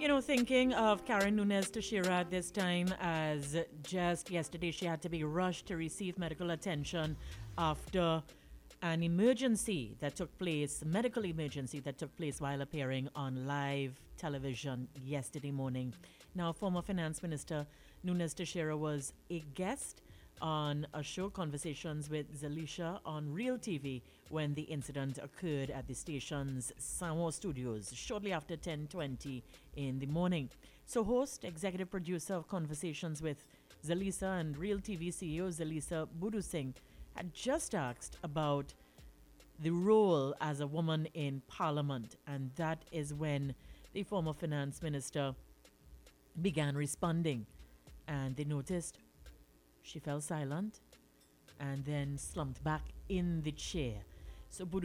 Thinking of Karen Nunez Teixeira at this time, as just yesterday she had to be rushed to receive medical attention after an emergency that took place, medical emergency that took place while appearing on live television yesterday morning. Now, former Finance Minister Nunez Teixeira was a guest on a show, Conversations with Zalisha, on Real TV when the incident occurred at the station's Samoa studios shortly after 10:20 in the morning. So host, executive producer of Conversations with Zalisha and Real TV CEO Zalisha Budu Singh had just asked about the role as a woman in parliament, and that is when the former finance minister began responding, and they noticed she fell silent and then slumped back in the chair. So Budu